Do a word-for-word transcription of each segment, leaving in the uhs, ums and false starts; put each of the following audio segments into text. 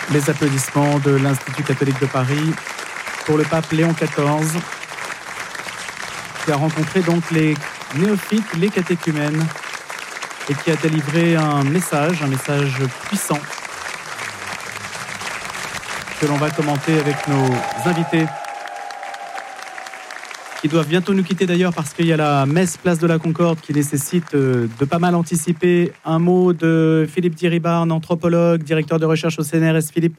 Les applaudissements de l'Institut catholique de Paris pour le pape Léon quatorze, qui a rencontré donc les néophytes, les catéchumènes, et qui a délivré un message, un message puissant, que l'on va commenter avec nos invités, qui doivent bientôt nous quitter d'ailleurs parce qu'il y a la messe Place de la Concorde qui nécessite de pas mal anticiper. Un mot de Philippe Diribarne, anthropologue, directeur de recherche au C N R S. Philippe.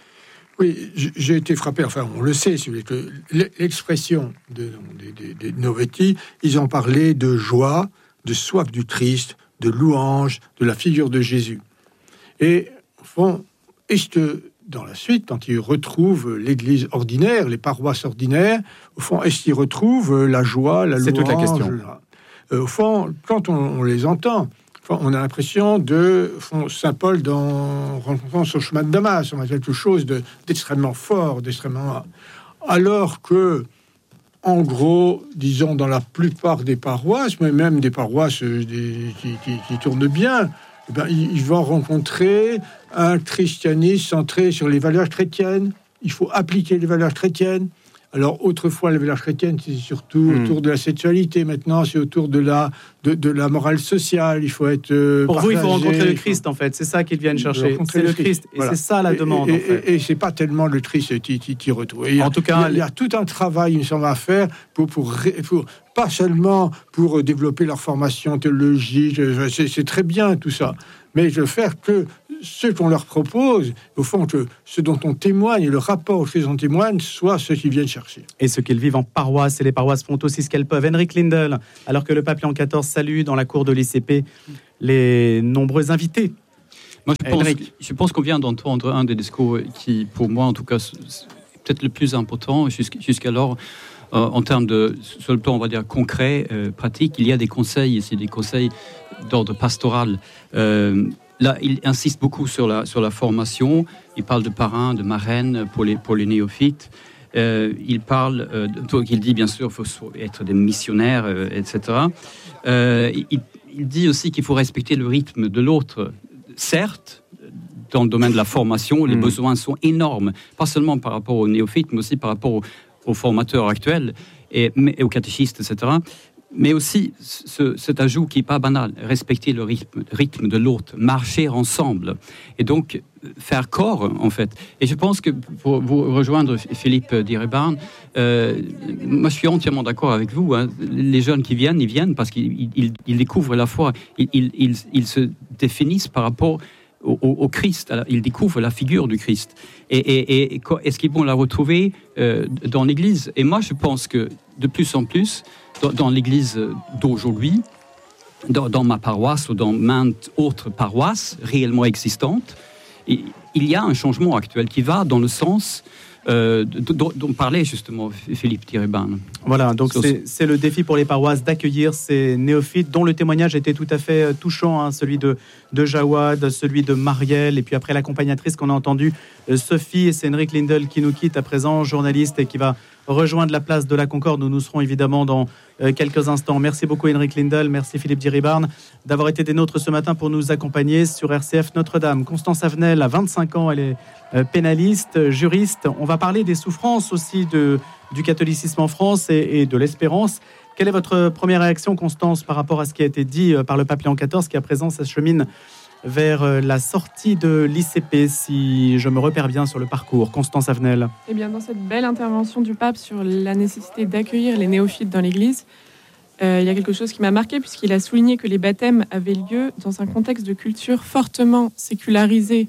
Oui, j'ai été frappé, enfin on le sait, que l'expression de, de, de, de Novetti, ils ont parlé de joie, de soif du Christ, de louange, de la figure de Jésus. Et au fond, est-ce dans la suite, quand ils retrouvent l'église ordinaire, les paroisses ordinaires, au fond, est-ce qu'ils retrouvent la joie, la louange ? C'est toute la question. Euh, au fond, quand on, on les entend, on a l'impression de Saint Paul dans rencontrant son chemin de Damas. On a quelque chose de, d'extrêmement fort, d'extrêmement. Alors que, en gros, disons dans la plupart des paroisses, mais même des paroisses des, qui, qui, qui tournent bien, eh ben, ils vont rencontrer un christianisme centré sur les valeurs chrétiennes. Il faut appliquer les valeurs chrétiennes. Alors, autrefois, les valeurs chrétiennes, c'est surtout mmh. autour de la sexualité. Maintenant, c'est autour de la, de, de la morale sociale. Il faut être euh, Pour partagé, vous, il faut rencontrer le Christ, faut... en fait. C'est ça qu'ils viennent chercher. C'est le Christ. Christ. Et voilà. c'est ça la demande, et, et, en fait. Et, et c'est pas tellement le Christ qui, qui, qui retrouve. En tout cas... Il y, a, il y a tout un travail, il me semble, à faire pour... pour, pour pas seulement pour développer leur formation théologique. C'est, c'est très bien, tout ça. Mais je veux faire que ce qu'on leur propose, au fond, que ce dont on témoigne, le rapport auquel on témoigne, soit ce qu'ils viennent chercher. Et ce qu'ils vivent en paroisse, et les paroisses font aussi ce qu'elles peuvent. Henrik Lindel, alors que le pape Léon quatorze salue dans la cour de l'I C P les nombreux invités. Moi, je pense, je pense qu'on vient d'entendre un des discours qui, pour moi, en tout cas, c'est peut-être le plus important jusqu'alors, euh, en termes de, sur le plan, on va dire, concret, euh, pratique. Il y a des conseils, c'est des conseils d'ordre pastoral. Euh, Là, il insiste beaucoup sur la, sur la formation. Il parle de parrains, de marraines pour les, pour les néophytes. Euh, il parle, euh, donc il dit bien sûr qu'il faut être des missionnaires, euh, et cetera. Euh, il, il dit aussi qu'il faut respecter le rythme de l'autre. Certes, dans le domaine de la formation, les mmh. besoins sont énormes, pas seulement par rapport aux néophytes, mais aussi par rapport aux, aux formateurs actuels et, et aux catéchistes, et cetera. Mais aussi ce, cet ajout qui n'est pas banal, respecter le rythme, rythme de l'autre, marcher ensemble, et donc faire corps, en fait. Et je pense que, pour vous rejoindre Philippe Diribarne, euh, moi je suis entièrement d'accord avec vous, hein. Les jeunes qui viennent, ils viennent parce qu'ils ils, ils découvrent la foi, ils, ils, ils, ils se définissent par rapport au, au Christ, ils découvrent la figure du Christ. Et, et, et est-ce qu'ils vont la retrouver euh, dans l'Église ? Et moi je pense que de plus en plus, Dans, dans l'Église d'aujourd'hui, dans, dans ma paroisse ou dans maintes autres paroisses réellement existantes, il, il y a un changement actuel qui va dans le sens euh, dont, dont parlait justement Philippe Diribarne. Voilà, donc c'est, c'est le défi pour les paroisses d'accueillir ces néophytes dont le témoignage était tout à fait touchant, hein, celui de, de Jawad, celui de Marielle, et puis après l'accompagnatrice qu'on a entendue, Sophie, et c'est Henrik Lindel qui nous quitte à présent, journaliste, et qui va rejoindre la place de la Concorde où nous serons évidemment dans euh, quelques instants. Merci beaucoup Henrik Lindel, merci Philippe Diribarne d'avoir été des nôtres ce matin pour nous accompagner sur R C F Notre-Dame. Constance Avenel a vingt-cinq ans, elle est euh, pénaliste, juriste. On va parler des souffrances aussi de, du catholicisme en France et, et de l'espérance. Quelle est votre première réaction, Constance, par rapport à ce qui a été dit euh, par le pape Léon quatorze qui à présent s'achemine vers la sortie de l'I C P, si je me repère bien sur le parcours. Constance Avenel. Eh bien, dans cette belle intervention du pape sur la nécessité d'accueillir les néophytes dans l'Église, euh, il y a quelque chose qui m'a marqué, puisqu'il a souligné que les baptêmes avaient lieu dans un contexte de culture fortement sécularisée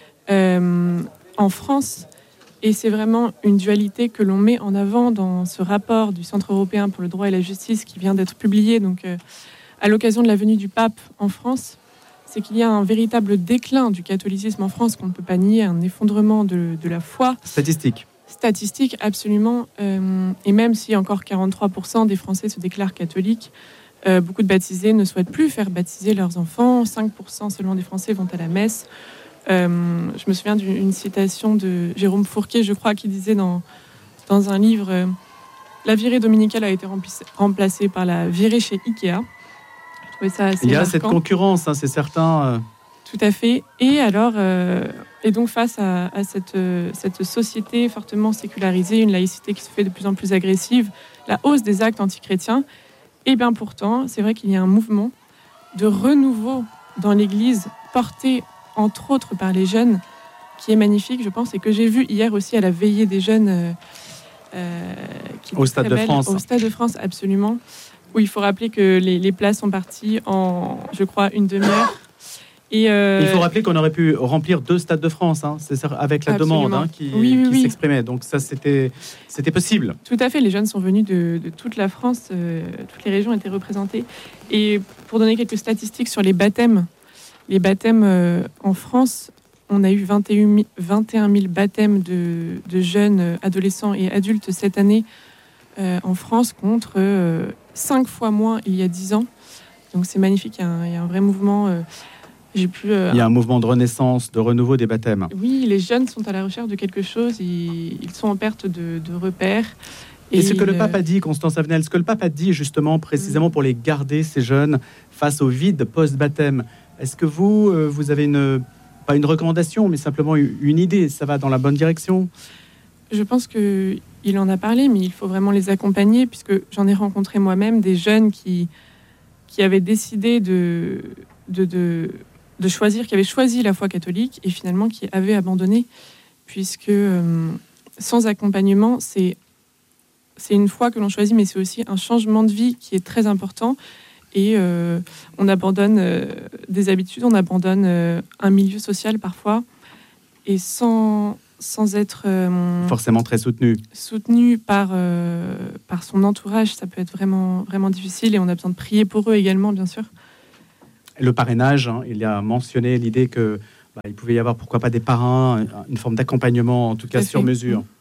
euh, en France. Et c'est vraiment une dualité que l'on met en avant dans ce rapport du Centre européen pour le droit et la justice qui vient d'être publié donc, euh, à l'occasion de la venue du pape en France. C'est qu'il y a un véritable déclin du catholicisme en France qu'on ne peut pas nier, un effondrement de, de la foi. Statistique. Statistique, absolument. Euh, et même si encore quarante-trois pour cent des Français se déclarent catholiques, euh, beaucoup de baptisés ne souhaitent plus faire baptiser leurs enfants. cinq pour cent seulement des Français vont à la messe. Euh, je me souviens d'une citation de Jérôme Fourquet, je crois, qui disait dans, dans un livre euh, « La virée dominicale a été remplacée par la virée chez Ikea ». Ça assez il y a marquant. Cette concurrence, hein, c'est certain. Tout à fait. Et alors, euh, et donc face à, à cette, euh, cette société fortement sécularisée, une laïcité qui se fait de plus en plus agressive, la hausse des actes antichrétiens, et bien pourtant, c'est vrai qu'il y a un mouvement de renouveau dans l'Église, porté entre autres par les jeunes, qui est magnifique, je pense, et que j'ai vu hier aussi à la veillée des jeunes euh, euh, qui au Stade de belle, France. Au Stade de France, absolument. Où il faut rappeler que les, les places sont parties en, je crois, une demi-heure. Et euh... Il faut rappeler qu'on aurait pu remplir deux Stades de France, hein, c'est ça, avec la Absolument. demande hein, qui, oui, oui, qui oui. s'exprimait. Donc ça, c'était, c'était possible. Tout à fait. Les jeunes sont venus de, de toute la France. Euh, toutes les régions étaient représentées. Et pour donner quelques statistiques sur les baptêmes, les baptêmes euh, en France, on a eu vingt et un mille baptêmes de, de jeunes adolescents et adultes cette année euh, en France, contre euh, cinq fois moins il y a dix ans. Donc c'est magnifique. Il y a un, il y a un vrai mouvement... Euh, J'ai pu, euh, Il y a un mouvement de renaissance, de renouveau des baptêmes. Oui, les jeunes sont à la recherche de quelque chose, ils, ils sont en perte de, de repères. Et, et ce que il, le pape a dit, Constance Avenel, ce que le pape a dit justement, précisément pour les garder, ces jeunes, face au vide post-baptême, est-ce que vous, euh, vous avez une, pas une recommandation, mais simplement une idée, ça va dans la bonne direction? Je pense qu'il en a parlé, mais il faut vraiment les accompagner, puisque j'en ai rencontré moi-même des jeunes qui, qui avaient décidé de... de, de de choisir, qui avait choisi la foi catholique et finalement qui avait abandonné, puisque euh, sans accompagnement, c'est, c'est une foi que l'on choisit, mais c'est aussi un changement de vie qui est très important. Et euh, on abandonne euh, des habitudes, on abandonne euh, un milieu social parfois, et sans, sans être euh, forcément très soutenu. Soutenu par, euh, par son entourage, ça peut être vraiment, vraiment difficile, et on a besoin de prier pour eux également, bien sûr. Le parrainage, hein, il a mentionné l'idée que bah, il pouvait y avoir pourquoi pas des parrains, une forme d'accompagnement, en tout cas sur mesure. Mmh.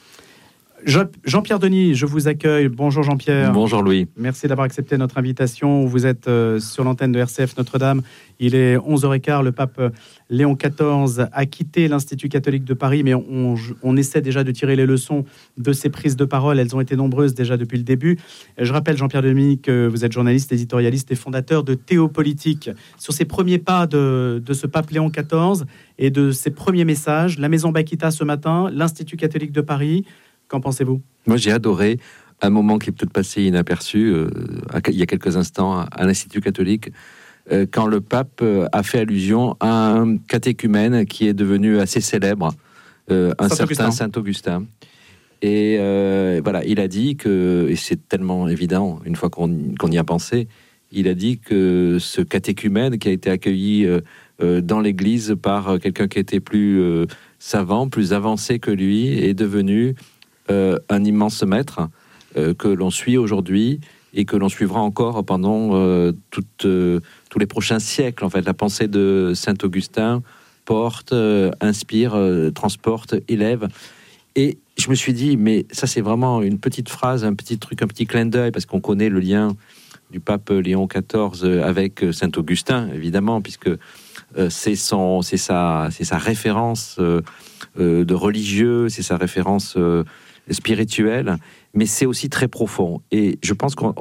Jean-Pierre Denis, je vous accueille. Bonjour Jean-Pierre. Bonjour Louis. Merci d'avoir accepté notre invitation. Vous êtes euh, sur l'antenne de R C F Notre-Dame. Il est onze heures quinze. Le pape Léon quatorze a quitté l'Institut catholique de Paris, mais on, on essaie déjà de tirer les leçons de ses prises de parole. Elles ont été nombreuses déjà depuis le début. Je rappelle, Jean-Pierre Denis, que vous êtes journaliste, éditorialiste et fondateur de Théopolitique. Sur ses premiers pas de, de ce pape Léon quatorze et de ses premiers messages, la Maison Bakita ce matin, l'Institut catholique de Paris, qu'en pensez-vous ? Moi, j'ai adoré un moment qui est peut-être passé inaperçu euh, il y a quelques instants à l'Institut catholique, euh, quand le pape euh, a fait allusion à un catéchumène qui est devenu assez célèbre, euh, un certain Saint-Augustin. Et euh, voilà, il a dit que, et c'est tellement évident une fois qu'on, qu'on y a pensé, il a dit que ce catéchumène qui a été accueilli euh, euh, dans l'Église par quelqu'un qui était plus euh, savant, plus avancé que lui, est devenu Euh, un immense maître euh, que l'on suit aujourd'hui et que l'on suivra encore pendant euh, toute, euh, tous les prochains siècles. En fait, la pensée de Saint Augustin porte, euh, inspire, euh, transporte, élève. Et je me suis dit, mais ça c'est vraiment une petite phrase, un petit truc, un petit clin d'œil, parce qu'on connaît le lien du pape Léon quatorze avec Saint Augustin, évidemment, puisque euh, c'est, son, c'est, sa, c'est sa référence euh, euh, de religieux, c'est sa référence euh, spirituelle, mais c'est aussi très profond. Et je pense qu'on,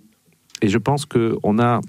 et je pense que on a,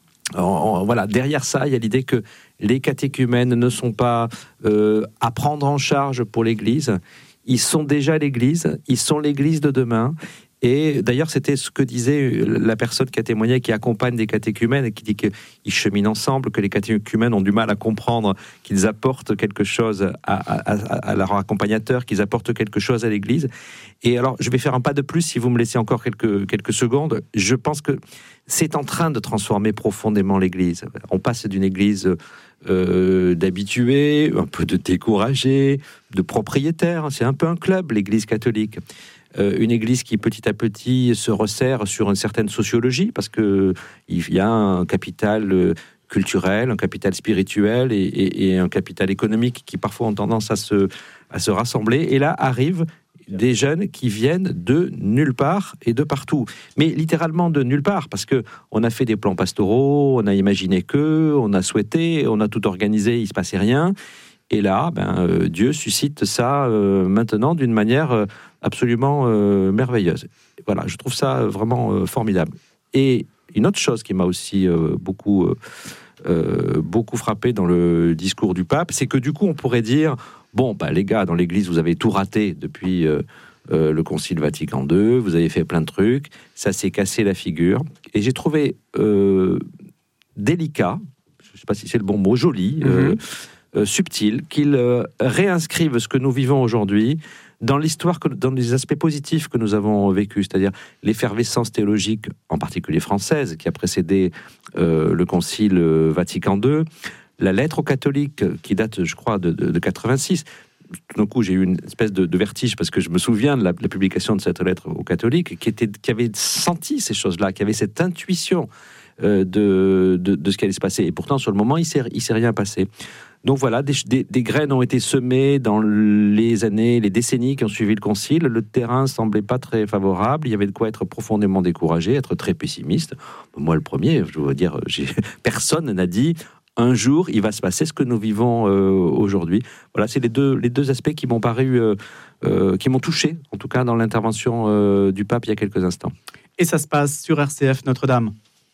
on, voilà, derrière ça, il y a l'idée que les catéchumènes ne sont pas euh, à prendre en charge pour l'Église. Ils sont déjà l'Église, ils sont l'Église de demain. Et d'ailleurs, c'était ce que disait la personne qui a témoigné, qui accompagne des catéchumènes et qui dit qu'ils cheminent ensemble, que les catéchumènes ont du mal à comprendre qu'ils apportent quelque chose à, à, à leur accompagnateur, qu'ils apportent quelque chose à l'Église. Et alors, je vais faire un pas de plus, si vous me laissez encore quelques, quelques secondes. Je pense que c'est en train de transformer profondément l'Église. On passe d'une Église euh, d'habitués, un peu de découragés, de propriétaires. C'est un peu un club, l'Église catholique. Euh, une église qui petit à petit se resserre sur une certaine sociologie, parce qu'il y a un capital culturel, un capital spirituel et, et, et un capital économique qui parfois ont tendance à se, à se rassembler. Et là arrivent des jeunes qui viennent de nulle part et de partout. Mais littéralement de nulle part, parce qu'on a fait des plans pastoraux, on a imaginé que, on a souhaité, on a tout organisé, il ne se passait rien. Et là, ben, euh, Dieu suscite ça euh, maintenant d'une manière euh, absolument euh, merveilleuse. Voilà, je trouve ça vraiment euh, formidable. Et une autre chose qui m'a aussi euh, beaucoup euh, euh, beaucoup frappé dans le discours du pape, c'est que du coup, on pourrait dire, bon, bah, les gars, dans l'Église, vous avez tout raté depuis euh, euh, le Concile Vatican deux, vous avez fait plein de trucs, ça s'est cassé la figure. Et j'ai trouvé euh, délicat, je ne sais pas si c'est le bon mot, joli, mm-hmm. euh, euh, subtil, qu'il euh, réinscrive ce que nous vivons aujourd'hui dans l'histoire, que, dans les aspects positifs que nous avons vécus, c'est-à-dire l'effervescence théologique, en particulier française, qui a précédé euh, le Concile Vatican deux, la lettre aux catholiques, qui date, je crois, de, de, de quatre-vingt-six. Tout d'un coup, j'ai eu une espèce de, de vertige, parce que je me souviens de la, la publication de cette lettre aux catholiques, qui, était, qui avait senti ces choses-là, qui avait cette intuition euh, de, de, de ce qui allait se passer. Et pourtant, sur le moment, il ne s'est, il s'est rien passé. Donc voilà, des, des, des graines ont été semées dans les années, les décennies qui ont suivi le concile. Le terrain semblait pas très favorable. Il y avait de quoi être profondément découragé, être très pessimiste. Moi, le premier, je dois dire, j'ai... personne n'a dit un jour il va se passer ce que nous vivons euh, aujourd'hui. Voilà, c'est les deux, les deux aspects qui m'ont paru, euh, euh, qui m'ont touché, en tout cas dans l'intervention euh, du pape il y a quelques instants. Et ça se passe sur R C F Notre-Dame.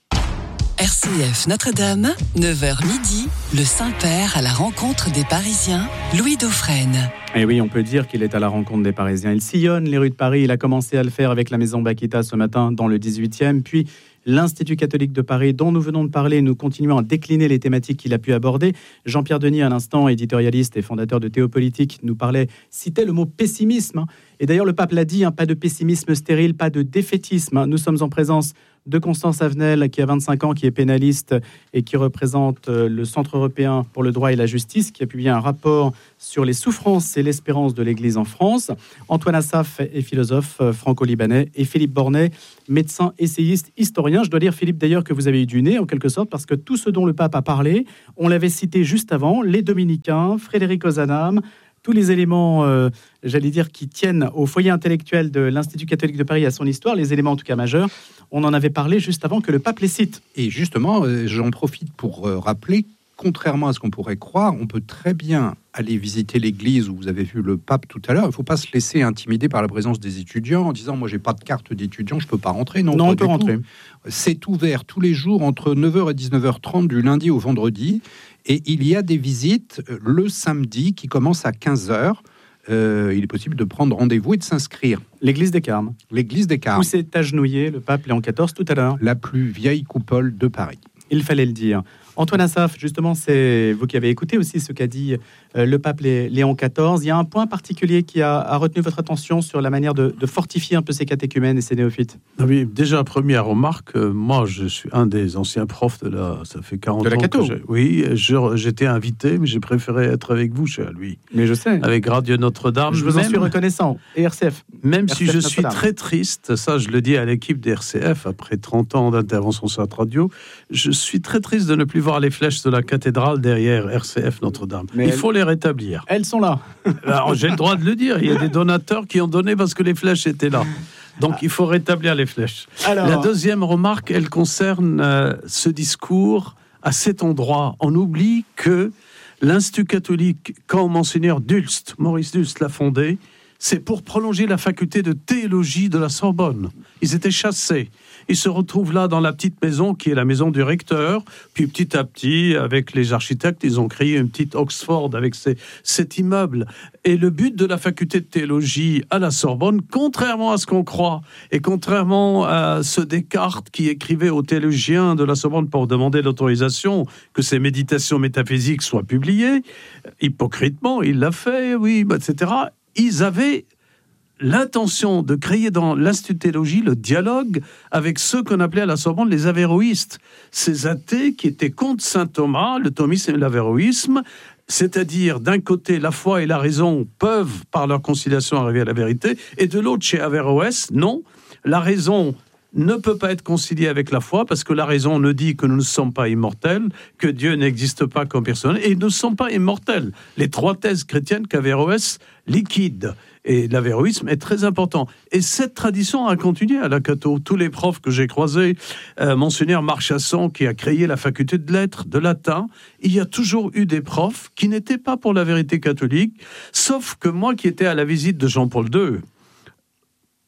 R C F Notre-Dame, neuf heures midi, le Saint-Père à la rencontre des Parisiens, Louis Dauphren. Et oui, on peut dire qu'il est à la rencontre des Parisiens. Il sillonne les rues de Paris, il a commencé à le faire avec la Maison Bakita ce matin dans le dix-huitième, puis l'Institut catholique de Paris, dont nous venons de parler. Nous continuons à décliner les thématiques qu'il a pu aborder. Jean-Pierre Denis, à l'instant, éditorialiste et fondateur de Théopolitique, nous parlait, citait le mot pessimisme. Et d'ailleurs, le pape l'a dit, hein, pas de pessimisme stérile, pas de défaitisme. Nous sommes en présence de Constance Avenel, qui a vingt-cinq ans, qui est pénaliste et qui représente le Centre européen pour le droit et la justice, qui a publié un rapport sur les souffrances et l'espérance de l'Église en France. Antoine Assaf est philosophe franco-libanais et Philippe Bornet, médecin, essayiste, historien. Je dois dire, Philippe, d'ailleurs, que vous avez eu du nez, en quelque sorte, parce que tout ce dont le pape a parlé, on l'avait cité juste avant, les dominicains, Frédéric Ozanam, tous les éléments, euh, j'allais dire, qui tiennent au foyer intellectuel de l'Institut catholique de Paris, à son histoire, les éléments en tout cas majeurs, on en avait parlé juste avant que le pape les cite. Et justement, euh, j'en profite pour euh, rappeler, contrairement à ce qu'on pourrait croire, on peut très bien aller visiter l'église où vous avez vu le pape tout à l'heure. Il ne faut pas se laisser intimider par la présence des étudiants en disant « moi, j'ai pas de carte d'étudiant, je peux pas rentrer ». Non, non pas on peut rentrer. Tout. C'est ouvert tous les jours entre neuf heures et dix-neuf heures trente du lundi au vendredi. Et il y a des visites le samedi qui commencent à quinze heures. Euh, il est possible de prendre rendez-vous et de s'inscrire. L'église des Carmes. L'église des Carmes. Où s'est agenouillé le pape Léon quatorze tout à l'heure. La plus vieille coupole de Paris. Il fallait le dire. Antoine Assaf, justement, c'est vous qui avez écouté aussi ce qu'a dit euh, le pape Léon quatorze. Il y a un point particulier qui a, a retenu votre attention sur la manière de, de fortifier un peu ces catéchumènes et ces néophytes. Oui, déjà, première remarque, euh, moi, je suis un des anciens profs de la... Ça fait quarante de la ans catho. que j'ai... Oui, je, j'étais invité, mais j'ai préféré être avec vous, cher lui. Mais je sais. Avec Radio Notre-Dame. Je vous même, en suis reconnaissant. Et R C F. Même R C F si je Notre-Dame. suis très triste, ça, je le dis à l'équipe des R C F, après trente ans d'intervention sur la radio, je suis très triste de ne plus voir les flèches de la cathédrale derrière R C F Notre-Dame. Mais il faut les rétablir. Elles sont là. Alors, j'ai le droit de le dire. Il y a des donateurs qui ont donné parce que les flèches étaient là. Donc, il faut rétablir les flèches. Alors... La deuxième remarque, elle concerne euh, ce discours. À cet endroit, on oublie que l'Institut catholique, quand Monseigneur Dulst, Maurice Dulst l'a fondé, c'est pour prolonger la faculté de théologie de la Sorbonne. Ils étaient chassés. Ils se retrouvent là dans la petite maison qui est la maison du recteur. Puis petit à petit, avec les architectes, ils ont créé une petite Oxford avec ces, cet immeuble. Et le but de la faculté de théologie à la Sorbonne, contrairement à ce qu'on croit, et contrairement à ce Descartes qui écrivait aux théologiens de la Sorbonne pour demander l'autorisation que ses méditations métaphysiques soient publiées, hypocritement, il l'a fait, oui, et cetera. Ils avaient l'intention de créer dans l'Institut de théologie le dialogue avec ceux qu'on appelait à la Sorbonne les avéroïstes, ces athées qui étaient contre saint Thomas, le thomisme et l'avéroïsme, c'est-à-dire d'un côté la foi et la raison peuvent par leur conciliation arriver à la vérité, et de l'autre chez Averroès, non, la raison ne peut pas être conciliée avec la foi parce que la raison nous dit que nous ne sommes pas immortels, que Dieu n'existe pas comme personne, et nous ne sommes pas immortels. Les trois thèses chrétiennes qu'Averroès liquide. Et l'avéroïsme est très important. Et cette tradition a continué à la catho. Tous les profs que j'ai croisés, euh, Monseigneur Marchasson, qui a créé la faculté de lettres, de latin, il y a toujours eu des profs qui n'étaient pas pour la vérité catholique, sauf que moi qui étais à la visite de Jean-Paul deux,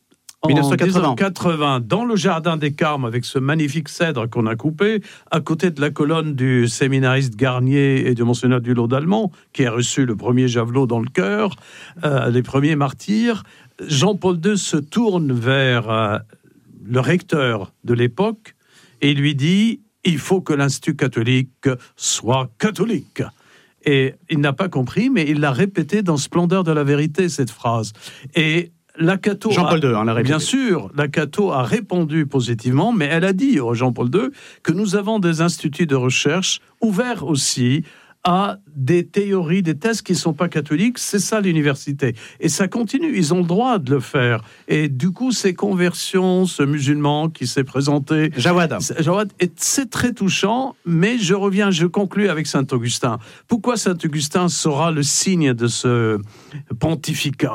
en dix-neuf cent quatre-vingts. dix-neuf cent quatre-vingts, dans le jardin des Carmes, avec ce magnifique cèdre qu'on a coupé, à côté de la colonne du séminariste Garnier et du monseigneur Dulot d'Allemand, qui a reçu le premier javelot dans le cœur, euh, les premiers martyrs, Jean-Paul deux se tourne vers euh, le recteur de l'époque et lui dit « Il faut que l'Institut catholique soit catholique ». Et il n'a pas compris, mais il l'a répété dans Splendeur de la vérité, cette phrase. Et la Cato Jean-Paul deux, hein, l'a répété. Bien sûr, la Cato a répondu positivement, mais elle a dit au Jean-Paul deux que nous avons des instituts de recherche ouverts aussi à des théories, des thèses qui ne sont pas catholiques. C'est ça l'université. Et ça continue, ils ont le droit de le faire. Et du coup, ces conversions, ce musulman qui s'est présenté... Jawad. Jawad, et c'est très touchant, mais je reviens, je conclus avec Saint-Augustin. Pourquoi Saint-Augustin sera le signe de ce pontificat ?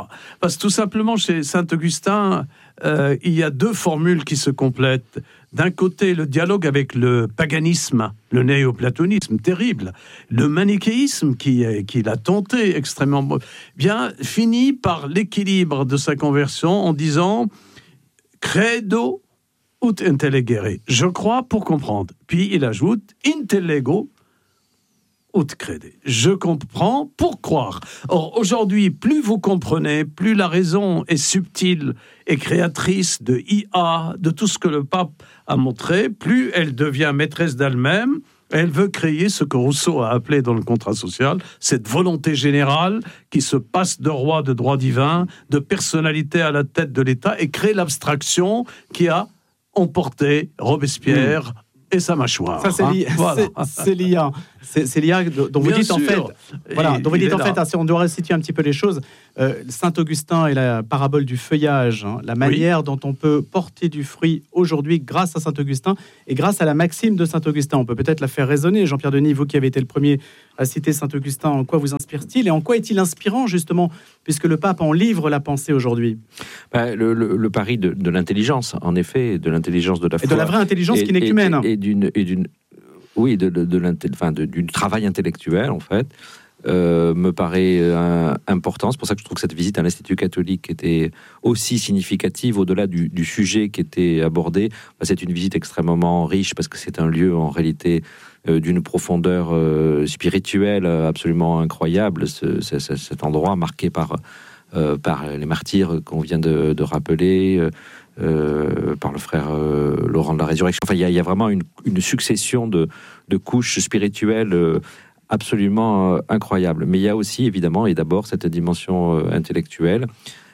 Parce que tout simplement, chez Saint-Augustin, euh, il y a deux formules qui se complètent. D'un côté, le dialogue avec le paganisme, le néoplatonisme, terrible. Le manichéisme, qui, qui l'a tenté extrêmement, bien, finit par l'équilibre de sa conversion en disant « credo ut intellegere ». Je crois pour comprendre. Puis il ajoute « intellego ut crede ». Je comprends pour croire. Or, aujourd'hui, plus vous comprenez, plus la raison est subtile et créatrice de I A, de tout ce que le pape a montré, plus elle devient maîtresse d'elle-même. Elle veut créer ce que Rousseau a appelé dans le contrat social, cette volonté générale qui se passe de roi, de droit divin, de personnalité à la tête de l'État, et crée l'abstraction qui a emporté Robespierre mmh. et sa mâchoire. Ça, c'est l'I A. Hein, voilà. C'est l'I A. C'est, c'est l'I A dont vous Bien dites, en sûr. fait... Voilà, dont vous dites, en là. fait, hein, si on doit resituer un petit peu les choses, euh, Saint-Augustin et la parabole du feuillage, hein, la manière oui. dont on peut porter du fruit aujourd'hui grâce à Saint-Augustin et grâce à la maxime de Saint-Augustin. On peut peut-être la faire résonner. Jean-Pierre Denis, vous qui avez été le premier à citer Saint-Augustin, en quoi vous inspire-t-il et en quoi est-il inspirant, justement, puisque le pape en livre la pensée aujourd'hui ? Ben, le, le, le pari de, de l'intelligence, en effet, de l'intelligence de la foi. Et de la vraie intelligence et, qui n'est et, qu'humaine. Et, et d'une... Et d'une oui, de, de, de, enfin, de, du travail intellectuel, en fait, euh, me paraît euh, important. C'est pour ça que je trouve que cette visite à l'Institut catholique était aussi significative, au-delà du, du sujet qui était abordé. Ben, c'est une visite extrêmement riche, parce que c'est un lieu, en réalité, euh, d'une profondeur euh, spirituelle absolument incroyable. Ce, ce, ce, cet endroit marqué par, euh, par les martyrs qu'on vient de, de rappeler, euh, Euh, par le frère euh, Laurent de la Résurrection. Enfin, il y, y a vraiment une, une succession de, de couches spirituelles euh, absolument euh, incroyables. Mais il y a aussi, évidemment, et d'abord, cette dimension euh, intellectuelle.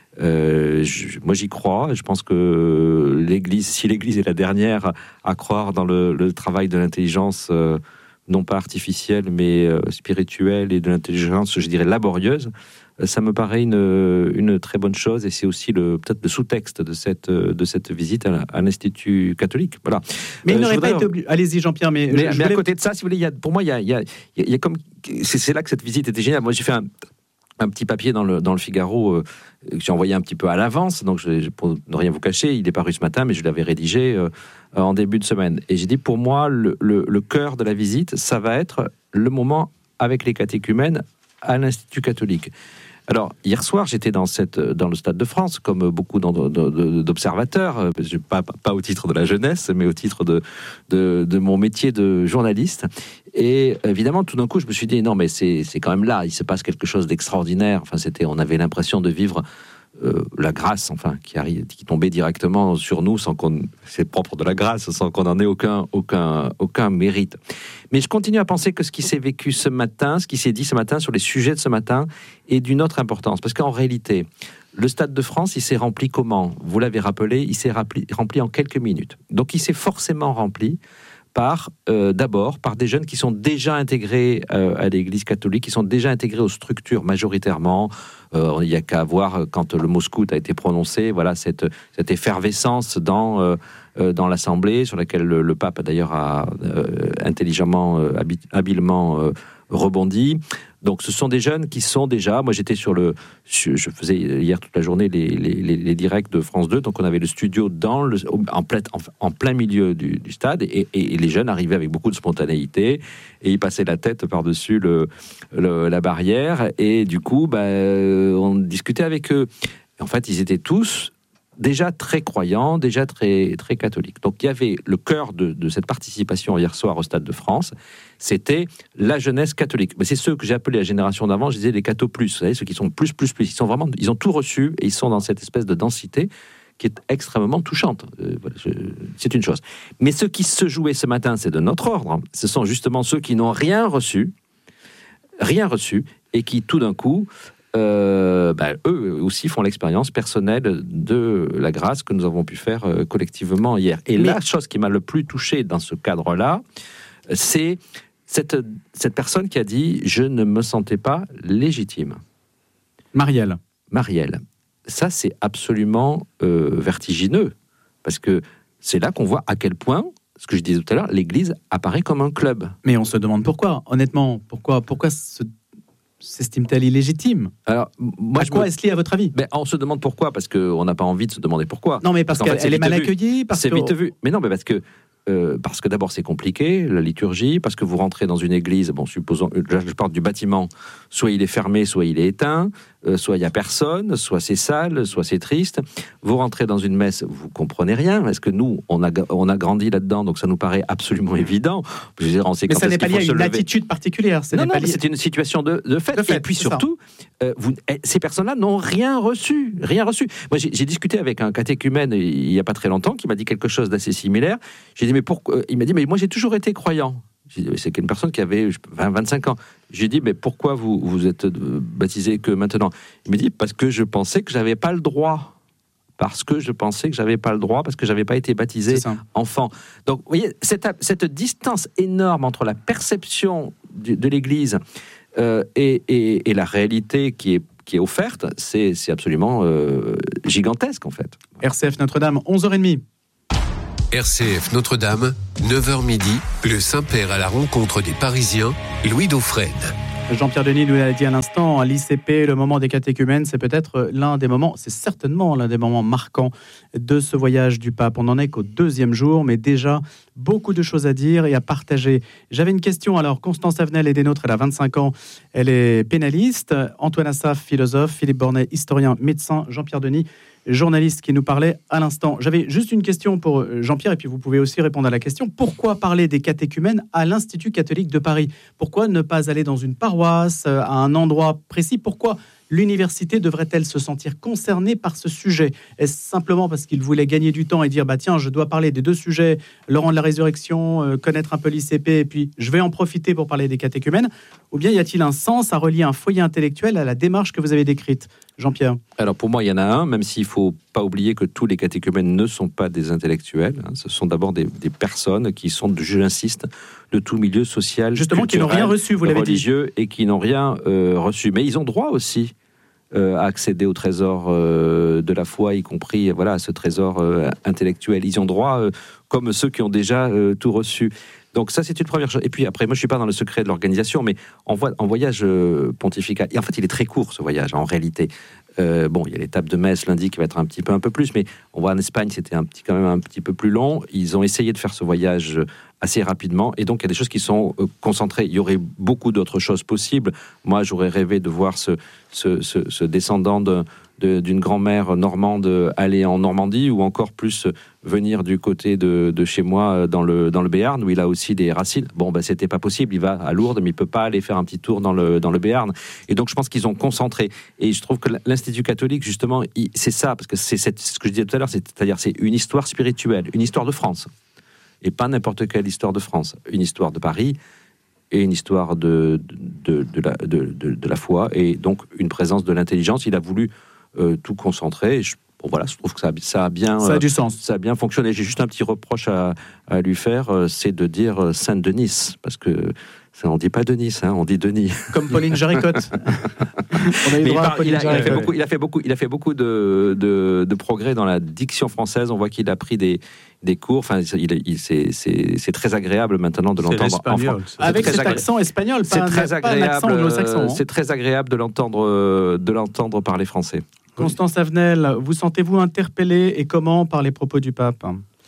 Euh, je, moi, j'y crois. Je pense que l'Église, si l'Église est la dernière à croire dans le, le travail de l'intelligence, euh, non pas artificielle, mais euh, spirituelle, et de l'intelligence, je dirais, laborieuse, ça me paraît une, une très bonne chose, et c'est aussi le, peut-être le sous-texte de cette, de cette visite à, à l'Institut catholique. Voilà. Mais il euh, n'aurait voudrais... pas été obligé. Allez-y, Jean-Pierre. Mais, mais, je, je mais voulais... à côté de ça, si vous voulez, il y a, pour moi, il y a, il y a, il y a comme. C'est, c'est là que cette visite était géniale. Moi, j'ai fait un, un petit papier dans le, dans le Figaro euh, que j'ai envoyé un petit peu à l'avance. Donc, je, pour ne rien vous cacher, il est paru ce matin, mais je l'avais rédigé euh, en début de semaine. Et j'ai dit, pour moi, le, le, le cœur de la visite, ça va être le moment avec les catéchumènes à l'Institut catholique. Alors, hier soir, j'étais dans, cette, dans le Stade de France, comme beaucoup d'observateurs, pas, pas au titre de la jeunesse, mais au titre de, de, de mon métier de journaliste. Et évidemment, tout d'un coup, je me suis dit, non, mais c'est, c'est quand même là, il se passe quelque chose d'extraordinaire. Enfin, c'était, on avait l'impression de vivre euh, la grâce, enfin, qui, arrive, qui tombait directement sur nous, sans qu'on, c'est propre de la grâce, sans qu'on en ait aucun, aucun, aucun mérite. Mais je continue à penser que ce qui s'est vécu ce matin, ce qui s'est dit ce matin sur les sujets de ce matin, est d'une autre importance. Parce qu'en réalité, le Stade de France, il s'est rempli comment ? Vous l'avez rappelé, il s'est rempli, rempli en quelques minutes. Donc il s'est forcément rempli par, euh, d'abord, par des jeunes qui sont déjà intégrés euh, à l'Église catholique, qui sont déjà intégrés aux structures majoritairement. Euh, il n'y a qu'à voir, quand le mot scout a été prononcé, voilà, cette, cette effervescence dans... Euh, dans l'Assemblée, sur laquelle le, le pape d'ailleurs a euh, intelligemment, euh, habilement euh, rebondi. Donc ce sont des jeunes qui sont déjà... Moi j'étais sur le... Je faisais hier toute la journée les, les, les directs de France deux, donc on avait le studio dans le, en, plein, en, en plein milieu du, du stade, et, et, et les jeunes arrivaient avec beaucoup de spontanéité, et ils passaient la tête par-dessus le, le, la barrière, et du coup, bah, on discutait avec eux. Et en fait, ils étaient tous déjà très croyants, déjà très, très catholiques. Donc il y avait le cœur de, de cette participation hier soir au Stade de France, c'était la jeunesse catholique. Mais c'est ceux que j'ai appelés la génération d'avant, je disais les cathos plus, vous savez, ceux qui sont plus, plus, plus. Ils sont vraiment, ils ont tout reçu et ils sont dans cette espèce de densité qui est extrêmement touchante. Euh, voilà, je, c'est une chose. Mais ce qui se jouait ce matin, c'est de notre ordre. Hein. Ce sont justement ceux qui n'ont rien reçu, rien reçu, et qui tout d'un coup... Euh, bah, eux aussi font l'expérience personnelle de la grâce que nous avons pu faire euh, collectivement hier. Et Mais... la chose qui m'a le plus touché dans ce cadre-là, c'est cette, cette personne qui a dit « je ne me sentais pas légitime ». Marielle. Marielle. Ça, c'est absolument euh, vertigineux, parce que c'est là qu'on voit à quel point, ce que je disais tout à l'heure, l'Église apparaît comme un club. Mais on se demande pourquoi, honnêtement, pourquoi, pourquoi ce... s'estime-t-elle illégitime? Alors, moi, à quoi me... est-ce lié à votre avis? Ben, on se demande pourquoi, parce qu'on n'a pas envie de se demander pourquoi. Non, mais parce, parce qu'elle fait, est, est mal accueillie. Parce c'est que... vite vu. Mais non, mais parce que euh, parce que d'abord c'est compliqué la liturgie, parce que vous rentrez dans une église. Bon, supposons, je parle du bâtiment. Soit il est fermé, soit il est éteint. Euh, soit il y a personne, soit c'est sale, soit c'est triste. Vous rentrez dans une messe, vous comprenez rien. Est-ce que nous, on a on a grandi là-dedans, donc ça nous paraît absolument évident. Je veux dire, on sait mais quand ça n'est pas lié à une lever. attitude particulière. Non, non, lié... c'est une situation de, de fait. De fait. Et puis surtout, euh, vous, ces personnes-là n'ont rien reçu, rien reçu. Moi, j'ai, j'ai discuté avec un catéchumène il y a pas très longtemps qui m'a dit quelque chose d'assez similaire. J'ai dit mais pourquoi? Il m'a dit mais moi j'ai toujours été croyant. J'ai dit, c'est une personne qui avait vingt, vingt-cinq ans. J'ai dit, mais pourquoi vous vous êtes baptisé que maintenant? Il m'a dit, parce que je pensais que j'avais pas le droit. Parce que je pensais que j'avais pas le droit, parce que j'avais pas été baptisé enfant. Donc, vous voyez, cette, cette distance énorme entre la perception de, de l'Église euh, et, et, et la réalité qui est, qui est offerte, c'est, c'est absolument euh, gigantesque, en fait. R C F Notre-Dame, onze heures trente. R C F Notre-Dame, neuf heures midi, le Saint-Père à la rencontre des Parisiens, Louis Dauphren. Jean-Pierre Denis nous l'a dit à l'instant, l'I C P, le moment des catéchumènes, c'est peut-être l'un des moments, c'est certainement l'un des moments marquants de ce voyage du pape. On n'en est qu'au deuxième jour, mais déjà beaucoup de choses à dire et à partager. J'avais une question, alors Constance Avenel est des nôtres, elle a vingt-cinq ans, elle est pénaliste, Antoine Assaf, philosophe, Philippe Bornet, historien, médecin, Jean-Pierre Denis, journaliste qui nous parlait à l'instant. J'avais juste une question pour Jean-Pierre, et puis vous pouvez aussi répondre à la question. Pourquoi parler des catéchumènes à l'Institut catholique de Paris? Pourquoi ne pas aller dans une paroisse, à un endroit précis? Pourquoi l'université devrait-elle se sentir concernée par ce sujet? Est-ce simplement parce qu'il voulait gagner du temps et dire bah tiens, je dois parler des deux sujets, Laurent de la Résurrection, euh, connaître un peu l'I C P, et puis je vais en profiter pour parler des catéchumènes? Ou bien y a-t-il un sens à relier un foyer intellectuel à la démarche que vous avez décrite, Jean-Pierre? Alors pour moi, il y en a un, même s'il ne faut pas oublier que tous les catéchumènes ne sont pas des intellectuels. Hein, ce sont d'abord des, des personnes qui sont, je l'insiste, de tout milieu social, justement, qui n'ont rien reçu, vous l'avez religieux, dit. Et qui n'ont rien euh, reçu. Mais ils ont droit aussi euh, à accéder au trésor euh, de la foi, y compris voilà, à ce trésor euh, intellectuel. Ils ont droit, euh, comme ceux qui ont déjà euh, tout reçu. Donc ça, c'est une première chose. Et puis après, moi, je ne suis pas dans le secret de l'organisation, mais en, vo- en voyage euh, pontifical, et en fait, il est très court, ce voyage, en réalité. Euh, bon, il y a l'étape de Metz lundi qui va être un petit peu un peu plus, mais on voit en Espagne, c'était un petit, quand même un petit peu plus long. Ils ont essayé de faire ce voyage assez rapidement, et donc il y a des choses qui sont euh, concentrées. Il y aurait beaucoup d'autres choses possibles. Moi, j'aurais rêvé de voir ce, ce, ce, ce descendant de, de, d'une grand-mère normande aller en Normandie, ou encore plus venir du côté de, de chez moi dans le, dans le Béarn, où il a aussi des racines. Bon, ben, c'était pas possible. Il va à Lourdes, mais il peut pas aller faire un petit tour dans le, dans le Béarn. Et donc, je pense qu'ils ont concentré. Et je trouve que l'Institut catholique, justement, il, c'est ça, parce que c'est cette, ce que je disais tout à l'heure, c'est, c'est-à-dire c'est une histoire spirituelle, une histoire de France. Et pas n'importe quelle histoire de France. Une histoire de Paris et une histoire de, de, de, la, de, de, de la foi, et donc une présence de l'intelligence. Il a voulu euh, tout concentrer. Je, bon, voilà, je trouve que ça, ça a bien, ça a du sens. Ça a bien fonctionné. J'ai juste un petit reproche à, à lui faire, euh, c'est de dire Saint-Denis, parce que ça, on dit pas Denis, hein, on dit Denis. Comme Pauline Jaricotte. On a eu droit à Pauline il, a, il, a fait beaucoup, il a fait beaucoup, il a fait beaucoup de, de, de progrès dans la diction française. On voit qu'il a pris des, des cours. Enfin, il, il, c'est, c'est, c'est très agréable maintenant de l'entendre en français. Avec cet agré... accent espagnol, pas, c'est un, très agréable, pas un accent anglo-saxon. Hein. C'est très agréable de l'entendre, de l'entendre parler français. Constance Avenel, vous sentez-vous interpellée, et comment, par les propos du pape?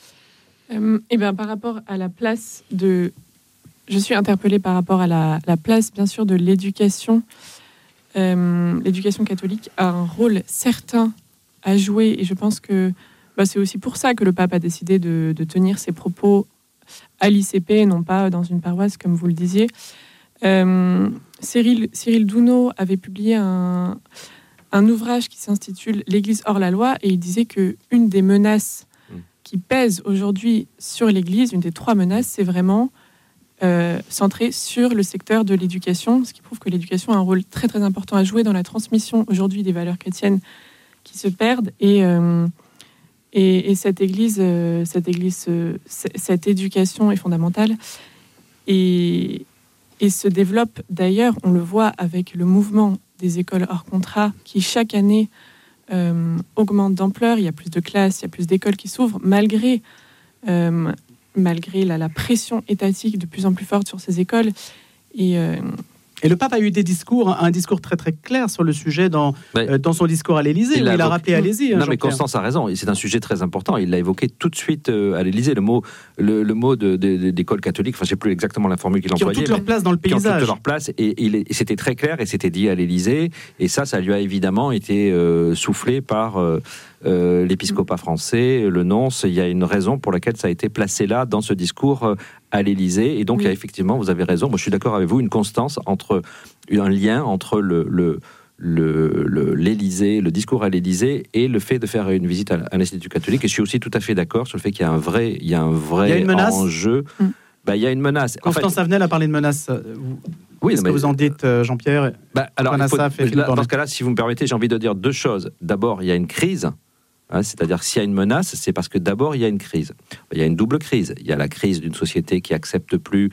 euh, Eh bien, par rapport à la place de... Je suis interpellée par rapport à la, la place, bien sûr, de l'éducation. Euh, l'éducation catholique a un rôle certain à à jouer. Et je pense que bah, c'est aussi pour ça que le pape a décidé de, de tenir ses propos à l'I C P, non pas dans une paroisse, comme vous le disiez. Euh, Cyril, Cyril Douneau avait publié un, un ouvrage qui s'intitule « L'Église hors la loi » et il disait qu'une des menaces qui pèsent aujourd'hui sur l'Église, une des trois menaces, c'est vraiment euh, centré sur le secteur de l'éducation, ce qui prouve que l'éducation a un rôle très très important à jouer dans la transmission aujourd'hui des valeurs chrétiennes qui se perdent. Et, euh, et, et cette Église, euh, cette, église euh, cette éducation est fondamentale. Et, et se développe d'ailleurs, on le voit avec le mouvement des écoles hors contrat qui chaque année euh, augmente d'ampleur. Il y a plus de classes, il y a plus d'écoles qui s'ouvrent, malgré, euh, malgré la, la pression étatique de plus en plus forte sur ces écoles. Et, euh, Et le pape a eu des discours, un discours très très clair sur le sujet dans, ouais. euh, dans son discours à l'Élysée, il où il évoqué... a rappelé allez-y. Non, mais Constance a raison, c'est un sujet très important. Il l'a évoqué tout de suite euh, à l'Élysée, le mot, le, le mot de, de, de, d'école catholique, enfin je ne sais plus exactement la formule qu'il employait. Qui ont toute leur place dans le paysage. Qui ont toute leur place, et, et, et c'était très clair, et c'était dit à l'Élysée, et ça, ça lui a évidemment été euh, soufflé par... Euh, Euh, l'épiscopat français, le nonce. Il y a une raison pour laquelle ça a été placé là dans ce discours euh, à l'Élysée. Et donc, oui. il y a effectivement, vous avez raison. Moi, je suis d'accord avec vous, une constance entre un lien entre le, le, le, le l'Élysée, le discours à l'Élysée, et le fait de faire une visite à, à l'Institut catholique. Et je suis aussi tout à fait d'accord sur le fait qu'il y a un vrai, il y a un vrai il y a enjeu. Mm. Bah, il y a une menace. Constance en fait, Avenel a parlé de menace. Vous... Oui, qu'est-ce mais... que vous en dites, Jean-Pierre? bah, alors, faut, là, dans ce cas-là, si vous me permettez, j'ai envie de dire deux choses. D'abord, il y a une crise. Hein, c'est-à-dire que s'il y a une menace, c'est parce que d'abord il y a une crise. Il y a une double crise. Il y a la crise d'une société qui accepte plus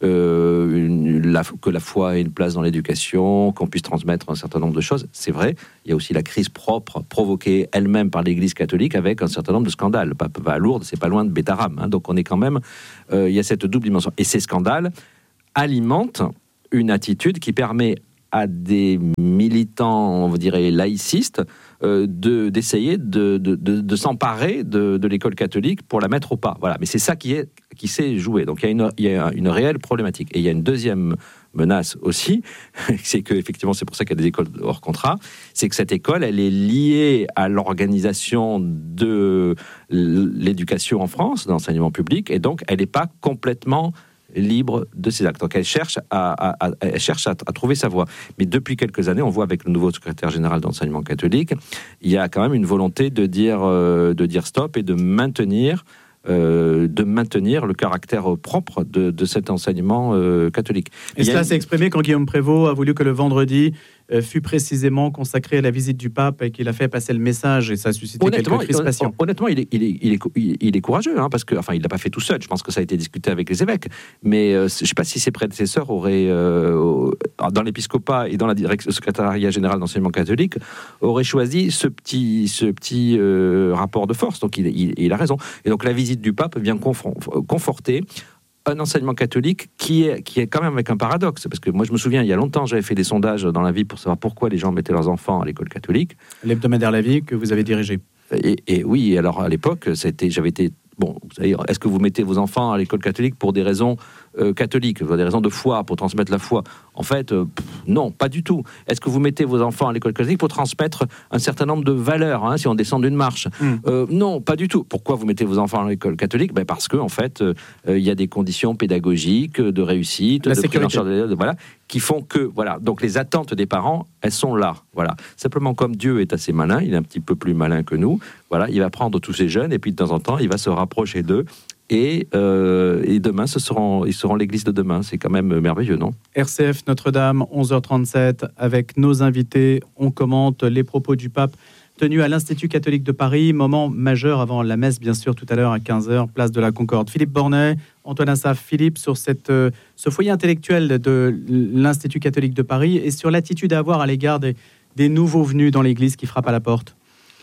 euh, une, la, que la foi ait une place dans l'éducation, qu'on puisse transmettre un certain nombre de choses. C'est vrai. Il y a aussi la crise propre, provoquée elle-même par l'Église catholique, avec un certain nombre de scandales. Le pape va à Lourdes, c'est pas loin de Bétarame. Hein, donc on est quand même. Euh, il y a cette double dimension. Et ces scandales alimentent une attitude qui permet à des militants, on dirait laïcistes, euh, de, d'essayer de, de, de, de s'emparer de, de l'école catholique pour la mettre au pas. Voilà. Mais c'est ça qui, est, qui s'est joué. Donc il y a une, il y a une réelle problématique. Et il y a une deuxième menace aussi, c'est que effectivement, c'est pour ça qu'il y a des écoles hors contrat, c'est que cette école, elle est liée à l'organisation de l'éducation en France, de l'enseignement public, et donc elle n'est pas complètement libre de ses actes. Donc elle cherche à, à, à, elle cherche à, à trouver sa voie. Mais depuis quelques années, on voit avec le nouveau secrétaire général d'enseignement catholique, il y a quand même une volonté de dire, euh, de dire stop et de maintenir, euh, de maintenir le caractère propre de, de cet enseignement euh, catholique. Et cela s'est exprimé quand Guillaume Prévost a voulu que le vendredi fut précisément consacré à la visite du pape et qu'il a fait passer le message et ça a suscité honnêtement, quelques crispations. Honnêtement, il est, il est, il est, il est courageux, hein, parce que, enfin, il l'a pas fait tout seul. Je pense que ça a été discuté avec les évêques. Mais euh, je ne sais pas si ses prédécesseurs auraient, euh, dans l'épiscopat et dans la direction, le secrétariat général d'enseignement catholique, auraient choisi ce petit, ce petit euh, rapport de force. Donc, il, il, il a raison. Et donc, la visite du pape vient conforter un enseignement catholique qui est, qui est quand même avec un paradoxe, parce que moi je me souviens, il y a longtemps, j'avais fait des sondages dans la vie pour savoir pourquoi les gens mettaient leurs enfants à l'école catholique. L'hebdomadaire La Vie que vous avez dirigé. Et, et oui, alors à l'époque, c'était, j'avais été... Bon, vous savez, est-ce que vous mettez vos enfants à l'école catholique pour des raisons euh, catholiques, pour des raisons de foi, pour transmettre la foi? En fait, euh, pff, non, pas du tout. Est-ce que vous mettez vos enfants à l'école catholique pour transmettre un certain nombre de valeurs, hein, si on descend d'une marche? mm. euh, Non, pas du tout. Pourquoi vous mettez vos enfants à l'école catholique? Ben parce que en fait, il euh, y a des conditions pédagogiques, de réussite, la de sécurité, de, de, voilà, qui font que, voilà. Donc les attentes des parents, elles sont là, voilà. Simplement, comme Dieu est assez malin, il est un petit peu plus malin que nous. Voilà, il va prendre tous ces jeunes et puis de temps en temps, il va se rapprocher d'eux. Et, euh, et demain, ce seront, ils seront l'église de demain. C'est quand même merveilleux, non? R C F Notre-Dame, onze heures trente-sept, avec nos invités. On commente les propos du pape tenus à l'Institut catholique de Paris. Moment majeur avant la messe, bien sûr, tout à l'heure à quinze heures, place de la Concorde. Philippe Bornet, Antoine Assaf, Philippe, sur cette, euh, ce foyer intellectuel de l'Institut catholique de Paris et sur l'attitude à avoir à l'égard des, des nouveaux venus dans l'église qui frappent à la porte.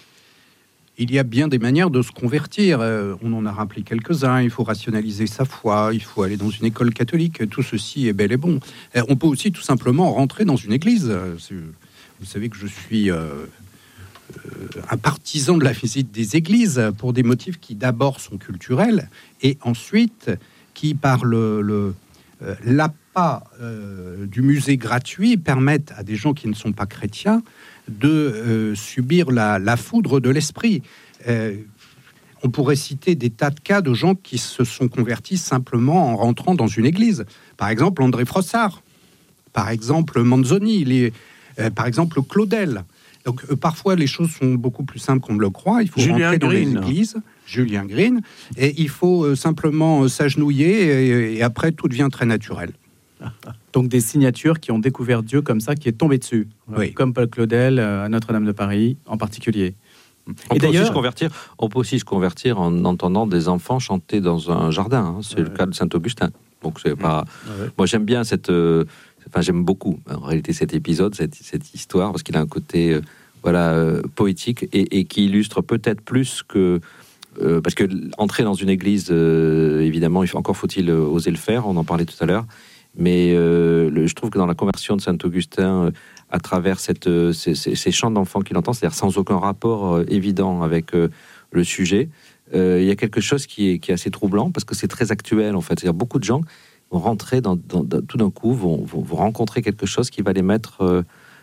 Il y a bien des manières de se convertir. Euh, on en a rappelé quelques-uns. Il faut rationaliser sa foi. Il faut aller dans une école catholique. Tout ceci est bel et bon. Euh, on peut aussi tout simplement rentrer dans une église. C'est, vous savez que je suis euh, euh, un partisan de la visite des églises pour des motifs qui d'abord sont culturels et ensuite qui, par le, le, euh, l'appât euh, du musée gratuit permettent à des gens qui ne sont pas chrétiens de euh, subir la, la foudre de l'esprit. Euh, on pourrait citer des tas de cas de gens qui se sont convertis simplement en rentrant dans une église. Par exemple, André Frossard, par exemple Manzoni, les, euh, par exemple Claudel. Donc euh, parfois les choses sont beaucoup plus simples qu'on ne le croit. Il faut Julien rentrer dans Green. les églises, Julien Green, et il faut euh, simplement euh, s'agenouiller et, et après tout devient très naturel. Donc des signatures qui ont découvert Dieu comme ça, qui est tombé dessus, Oui. comme Paul Claudel euh, à Notre-Dame de Paris en particulier. On Et peut, aussi d'ailleurs, se convertir, on peut aussi se convertir en entendant des enfants chanter dans un jardin. Hein. C'est Ouais. le cas de Saint-Augustin. Donc c'est pas. Ouais. Moi j'aime bien cette. euh, Enfin j'aime beaucoup en réalité cet épisode, cette, cette histoire parce qu'il a un côté euh, voilà euh, poétique et, et qui illustre peut-être plus que euh, parce que entrer dans une église euh, évidemment il faut, encore faut-il euh, oser le faire. On en parlait tout à l'heure. Mais euh, le, je trouve que dans la conversion de Saint-Augustin, euh, à travers cette, euh, ces, ces, ces chants d'enfants qu'il entend, c'est-à-dire sans aucun rapport euh, évident avec euh, le sujet, euh, il y a quelque chose qui est, qui est assez troublant parce que c'est très actuel en fait. C'est-à-dire beaucoup de gens vont rentrer dans, dans, dans tout d'un coup, vont, vont, vont rencontrer quelque chose qui va les mettre euh,